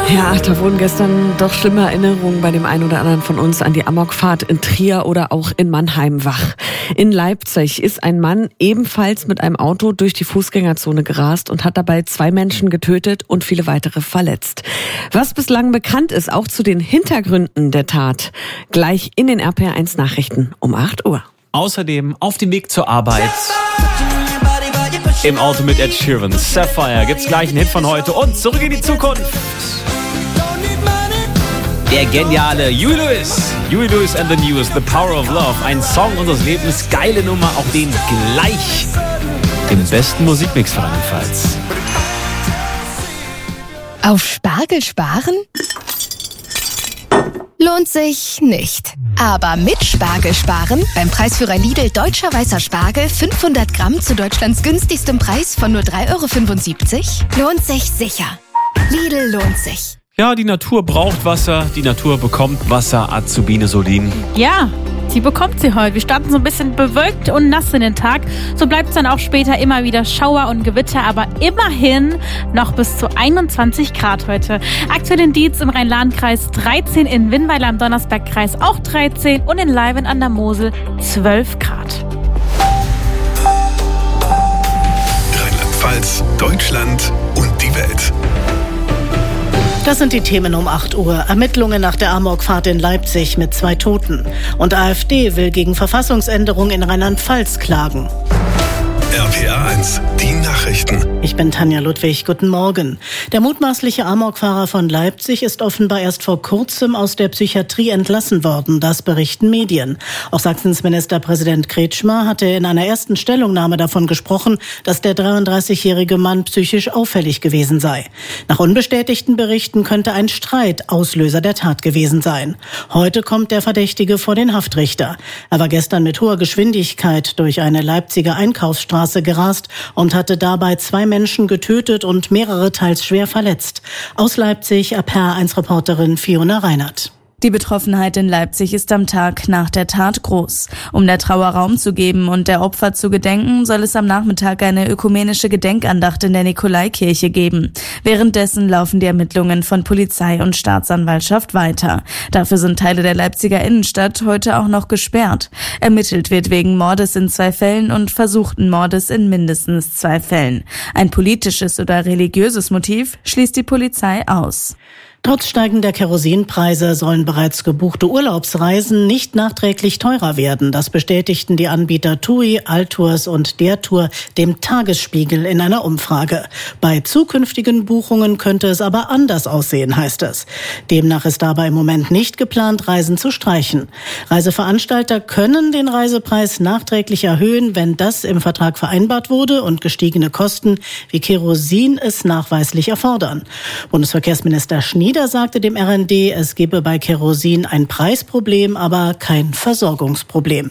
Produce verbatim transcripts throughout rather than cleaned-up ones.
Ja, da wurden gestern doch schlimme Erinnerungen bei dem einen oder anderen von uns an die Amokfahrt in Trier oder auch in Mannheim wach. In Leipzig ist ein Mann ebenfalls mit einem Auto durch die Fußgängerzone gerast und hat dabei zwei Menschen getötet und viele weitere verletzt. Was bislang bekannt ist, auch zu den Hintergründen der Tat, gleich in den R P R eins Nachrichten um acht Uhr. Außerdem auf dem Weg zur Arbeit im Auto mit Ed Sheeran. Sapphire gibt's gleich einen Hit von heute und zurück in die Zukunft. Der geniale Huey Lewis. Huey Lewis and the News, The Power of Love. Ein Song unseres Lebens, geile Nummer, auch den gleich im besten Musikmix von Rheinland-Pfalz. Auf Spargel sparen? Lohnt sich nicht. Aber mit Spargel sparen, beim Preisführer Lidl Deutscher Weißer Spargel fünfhundert Gramm zu Deutschlands günstigstem Preis von nur drei Euro fünfundsiebzig, lohnt sich sicher. Lidl lohnt sich. Ja, die Natur braucht Wasser, die Natur bekommt Wasser, Azubine Solin. Ja, die bekommt sie heute. Wir starten so ein bisschen bewölkt und nass in den Tag. So bleibt es dann auch später immer wieder Schauer und Gewitter, aber immerhin noch bis zu einundzwanzig Grad heute. Aktuell in Dietz im Rhein-Lahn-Kreis dreizehn, in Winnweiler im Donnersberg-Kreis auch dreizehn und in Leiven an der Mosel zwölf Grad. Rheinland-Pfalz, Deutschland und die Welt. Das sind die Themen um acht Uhr. Ermittlungen nach der Amokfahrt in Leipzig mit zwei Toten. Und AfD will gegen Verfassungsänderung in Rheinland-Pfalz klagen. R P R eins, die Nachrichten. Ich bin Tanja Ludwig, guten Morgen. Der mutmaßliche Amokfahrer von Leipzig ist offenbar erst vor kurzem aus der Psychiatrie entlassen worden, das berichten Medien. Auch Sachsens Ministerpräsident Kretschmer hatte in einer ersten Stellungnahme davon gesprochen, dass der dreiunddreißigjährige Mann psychisch auffällig gewesen sei. Nach unbestätigten Berichten könnte ein Streit Auslöser der Tat gewesen sein. Heute kommt der Verdächtige vor den Haftrichter. Er war gestern mit hoher Geschwindigkeit durch eine Leipziger Einkaufsstraße gerast und hatte dabei zwei Menschen getötet und mehrere teils schwer verletzt. Aus Leipzig, R P R eins Reporterin Fiona Reinhardt. Die Betroffenheit in Leipzig ist am Tag nach der Tat groß. Um der Trauer Raum zu geben und der Opfer zu gedenken, soll es am Nachmittag eine ökumenische Gedenkandacht in der Nikolaikirche geben. Währenddessen laufen die Ermittlungen von Polizei und Staatsanwaltschaft weiter. Dafür sind Teile der Leipziger Innenstadt heute auch noch gesperrt. Ermittelt wird wegen Mordes in zwei Fällen und versuchten Mordes in mindestens zwei Fällen. Ein politisches oder religiöses Motiv schließt die Polizei aus. Trotz steigender Kerosinpreise sollen bereits gebuchte Urlaubsreisen nicht nachträglich teurer werden. Das bestätigten die Anbieter TUI, Altours und der Tour dem Tagesspiegel in einer Umfrage. Bei zukünftigen Buchungen könnte es aber anders aussehen, heißt es. Demnach ist dabei im Moment nicht geplant, Reisen zu streichen. Reiseveranstalter können den Reisepreis nachträglich erhöhen, wenn das im Vertrag vereinbart wurde und gestiegene Kosten wie Kerosin es nachweislich erfordern. Bundesverkehrsminister Schnieder sagte dem R N D, es gebe bei Kerosin ein Preisproblem, aber kein Versorgungsproblem.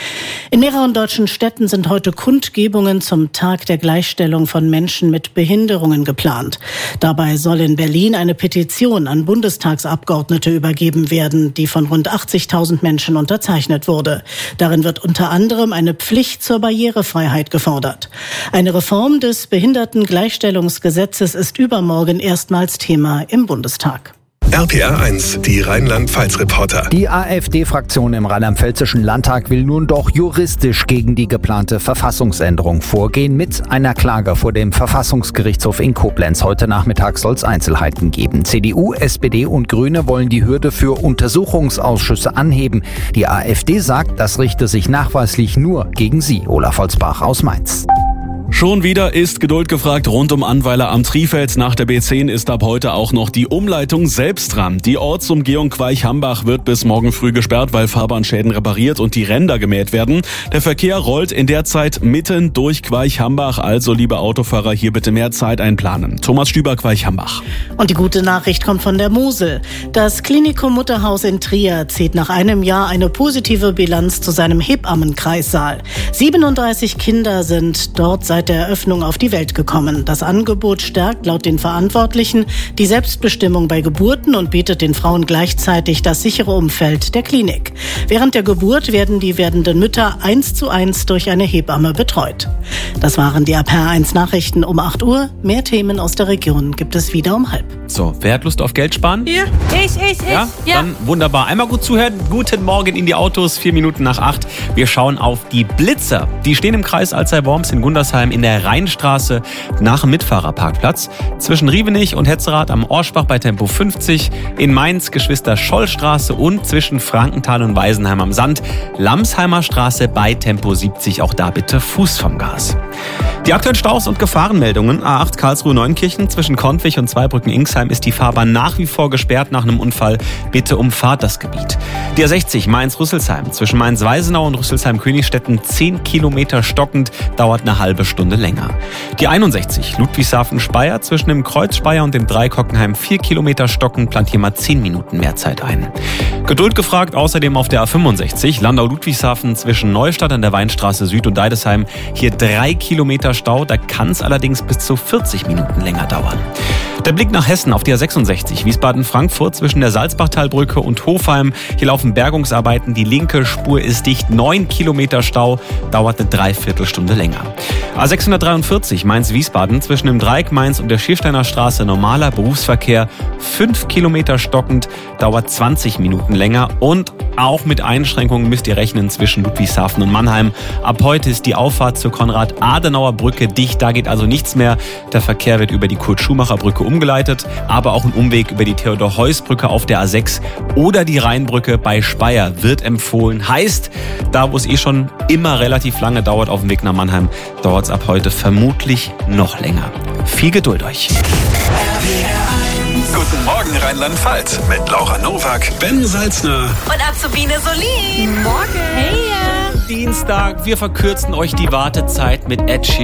In mehreren deutschen Städten sind heute Kundgebungen zum Tag der Gleichstellung von Menschen mit Behinderungen geplant. Dabei soll in Berlin eine Petition an Bundestagsabgeordnete übergeben werden, die von rund achtzigtausend Menschen unterzeichnet wurde. Darin wird unter anderem eine Pflicht zur Barrierefreiheit gefordert. Eine Reform des Behindertengleichstellungsgesetzes ist übermorgen erstmals Thema im Bundestag. R P R eins, die Rheinland-Pfalz-Reporter. Die AfD-Fraktion im Rheinland-Pfälzischen Landtag will nun doch juristisch gegen die geplante Verfassungsänderung vorgehen mit einer Klage vor dem Verfassungsgerichtshof in Koblenz. Heute Nachmittag soll es Einzelheiten geben. C D U, S P D und Grüne wollen die Hürde für Untersuchungsausschüsse anheben. Die AfD sagt, das richte sich nachweislich nur gegen sie. Olaf Holzbach aus Mainz. Schon wieder ist Geduld gefragt rund um Annweiler am Trifeld. Nach der B zehn ist ab heute auch noch die Umleitung selbst dran. Die Ortsumgehung Queich-Hambach wird bis morgen früh gesperrt, weil Fahrbahnschäden repariert und die Ränder gemäht werden. Der Verkehr rollt in der Zeit mitten durch Queich-Hambach. Also, liebe Autofahrer, hier bitte mehr Zeit einplanen. Thomas Stüber, Queich-Hambach. Und die gute Nachricht kommt von der Mosel. Das Klinikum Mutterhaus in Trier zieht nach einem Jahr eine positive Bilanz zu seinem Hebammenkreissaal. siebenunddreißig Kinder sind dort seit seit der Eröffnung auf die Welt gekommen. Das Angebot stärkt laut den Verantwortlichen die Selbstbestimmung bei Geburten und bietet den Frauen gleichzeitig das sichere Umfeld der Klinik. Während der Geburt werden die werdenden Mütter eins zu eins durch eine Hebamme betreut. Das waren die R P R eins Nachrichten um acht Uhr. Mehr Themen aus der Region gibt es wieder um halb. So, wer hat Lust auf Geld sparen? Ja. Ich, ich, ich. Ja? Ja. Dann wunderbar. Einmal gut zuhören. Guten Morgen in die Autos. Vier Minuten nach acht. Wir schauen auf die Blitzer. Die stehen im Kreis Alzey-Worms in Gundersheim in der Rheinstraße nach dem Mitfahrerparkplatz. Zwischen Rievenich und Hetzerath am Orschbach bei Tempo fünfzig. In Mainz Geschwister-Scholl-Straße und zwischen Frankenthal und Weisenheim am Sand. Lamsheimer Straße bei Tempo siebzig. Auch da bitte Fuß vom Gas. Die aktuellen Staus und Gefahrenmeldungen. A acht Karlsruhe-Neunkirchen zwischen Kontwig und Zweibrücken-Ingsheim ist die Fahrbahn nach wie vor gesperrt nach einem Unfall. Bitte umfahrt das Gebiet. Die A sechzig Mainz-Rüsselsheim zwischen Mainz-Weisenau und Rüsselsheim-Königstetten zehn Kilometer stockend, dauert eine halbe Stunde länger. Die einundsechzig Ludwigshafen-Speyer zwischen dem Kreuz Speyer und dem Dreikockenheim vier Kilometer stockend, plant hier mal zehn Minuten mehr Zeit ein. Geduld gefragt außerdem auf der A fünfundsechzig Landau-Ludwigshafen zwischen Neustadt an der Weinstraße Süd und Deidesheim. Hier drei Kilometer Stau, da kann es allerdings bis zu vierzig Minuten länger dauern. Der Blick nach Hessen auf die A sechsundsechzig Wiesbaden-Frankfurt zwischen der Salzbachtalbrücke und Hofheim. Hier laufen Bergungsarbeiten, die linke Spur ist dicht, neun Kilometer Stau, dauert eine Dreiviertelstunde länger. A sechshundertdreiundvierzig Mainz-Wiesbaden zwischen dem Dreieck Mainz und der Schiersteiner Straße normaler Berufsverkehr, fünf Kilometer stockend, dauert zwanzig Minuten länger und auch mit Einschränkungen müsst ihr rechnen zwischen Ludwigshafen und Mannheim. Ab heute ist die Auffahrt zur Konrad-Adenauer-Brücke dicht, da geht also nichts mehr. Der Verkehr wird über die Kurt-Schumacher-Brücke umgeleitet, aber auch ein Umweg über die Theodor-Heuss-Brücke auf der A sechs oder die Rheinbrücke bei Speyer wird empfohlen. Heißt, da wo es eh schon immer relativ lange dauert auf dem Weg nach Mannheim, dauert es ab heute vermutlich noch länger. Viel Geduld euch. Guten Morgen Rheinland-Pfalz mit Laura Nowak, Ben Salzner und Azubine Solin. Morgen. Hey. Dienstag, wir verkürzen euch die Wartezeit mit Ed Sheeran.